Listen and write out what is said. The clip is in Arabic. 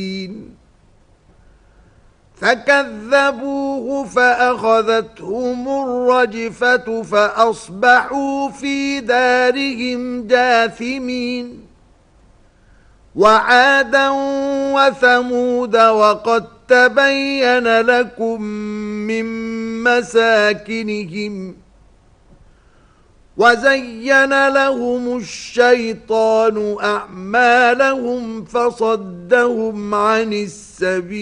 فكذبوه فأخذتهم الرجفة فأصبحوا في دارهم جاثمين. وعادا وثمود وقد تبين لكم من مساكنهم وزين لهم الشيطان أعمالهم فصدهم عن السبيل